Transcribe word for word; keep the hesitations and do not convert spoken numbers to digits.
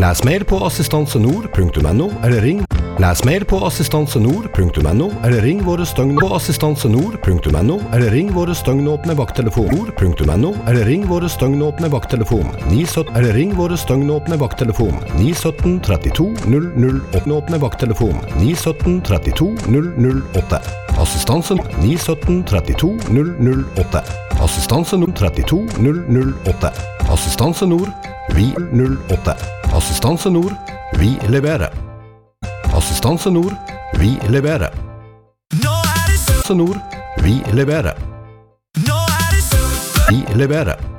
Les mer på assistansenord punktum no eller ring. Les mer på assistansenord punktum no eller ring våre støgn på assistansenord punktum no eller ring våre støgnåpne vakttelefon nord punktum no eller ring våre støgnåpne vakttelefon ni sytten eller ring våre støgnåpne vakttelefon ni sytten trettito null null åtte åpne vakttelefon ni sytten trettito null null åtte. Assistansen ni sytten trettito null null åtte. Assistansenord trettito null null åtte. Assistansenord vi null åtte. Assistansenord vi leverer. Assistansenord vi leverer. Assistansenord vi leverer. Vi leverer.